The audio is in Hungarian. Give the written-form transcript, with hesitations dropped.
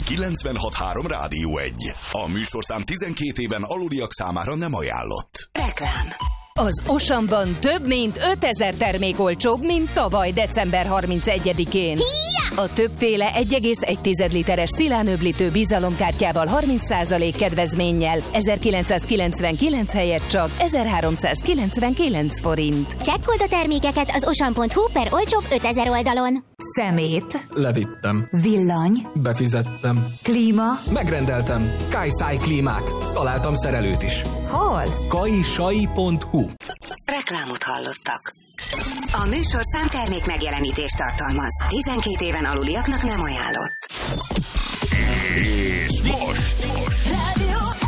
96.3 Rádió 1. A műsorszám 12 éven aluliak számára nem ajánlott. Reklám. Az Osamban több mint 5000 termék olcsóbb, mint tavaly december 31-én. A többféle 1,1 literes szilánöblítő bizalomkártyával 30% kedvezménnyel 1999 helyett csak 1399 forint. Csekkold a termékeket az osam.hu/olcsóbb 5000 oldalon. Szemét. Levittem. Villany. Befizettem. Klíma. Megrendeltem. Kajsáj klímát. Találtam szerelőt is. Hol? kajsai.hu. Reklámot hallottak. A műsorszám termék megjelenítést tartalmaz. 12 éven aluliaknak nem ajánlott. És most Rádió